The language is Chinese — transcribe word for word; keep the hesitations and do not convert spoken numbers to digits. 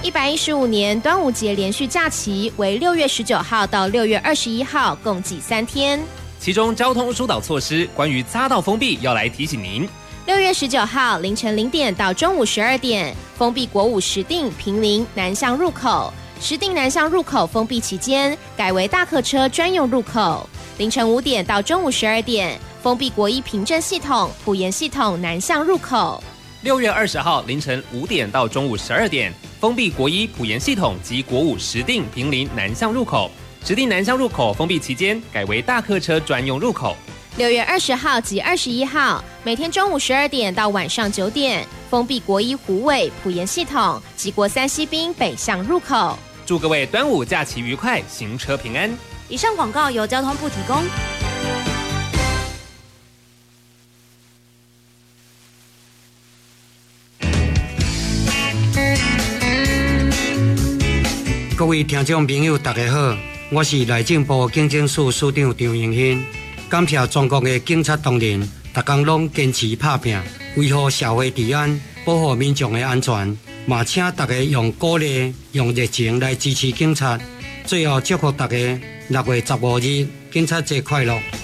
一百一十五年端午节连续假期为六月十九号到六月二十一号，共计三天。 其中交通疏导措施，关于匝道封闭要来提醒您。 六月十九号凌晨零点到中午十二点，封闭国五石碇、坪林南向入口。石碇南向入口封闭期间，改为大客车专用入口。凌晨五点到中午十二点，封闭国一平镇系统、埔盐系统南向入口。 六月二十号凌晨五点到中午十二点，封闭国一埔盐系统及国五石碇、坪林南向入口。石碇南向入口封闭期间，改为大客车专用入口。 六月二十号及二十一号，每天中午十二点到晚上九点，封闭国一虎尾、埔盐系统及国三西滨北向入口。 祝各位端午假期愉快，行车平安。 以上广告由交通部提供。 各位听众朋友，大家好，我是内政部警政署署长张永新。感谢全国的警察同仁，逐工拢坚持打拼，维护社会治安，保护民众的安全。嘛，请大家用鼓励、用热情来支持警察。最后，祝福大家六月十五日警察节快乐！